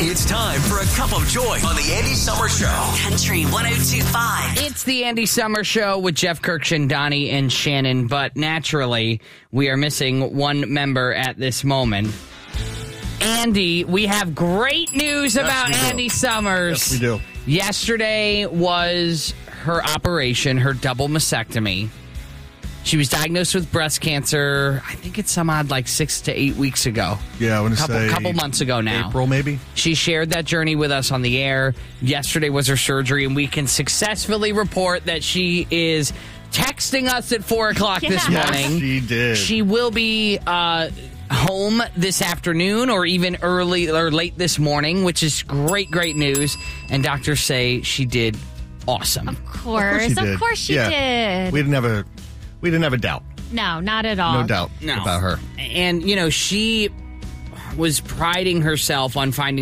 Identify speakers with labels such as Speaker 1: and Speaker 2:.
Speaker 1: It's time for a cup of joy on the Andy Summer Show.
Speaker 2: Country 102.5.
Speaker 3: It's the Andy Summer Show with Jeff Kirkshin, Donnie, and Shannon. But naturally, we are missing one member at this moment. Andy, we have great news about Andy Summers.
Speaker 4: Yes, we do.
Speaker 3: Yesterday was her operation, her double mastectomy. She was diagnosed with breast cancer, I think it's some odd like 6 to 8 weeks ago.
Speaker 4: Yeah, I want to say
Speaker 3: couple months ago now.
Speaker 4: April, maybe?
Speaker 3: She shared that journey with us on the air. Yesterday was her surgery, and we can successfully report that she is texting us at 4 o'clock this morning.
Speaker 4: Yes, she did.
Speaker 3: She will be home this afternoon or even early or late this morning, which is great news. And doctors say she did awesome.
Speaker 5: Of course she did.
Speaker 4: We didn't have a doubt.
Speaker 5: No, not at all.
Speaker 4: No doubt about her.
Speaker 3: And, she was priding herself on finding